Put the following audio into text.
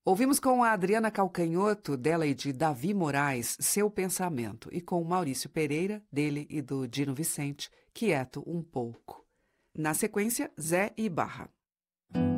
Ouvimos com a Adriana Calcanhoto, dela e de Davi Moraes, Seu Pensamento, e com o Maurício Pereira, dele e do Dino Vicente, Quieto um Pouco. Na sequência, Zé e Barra.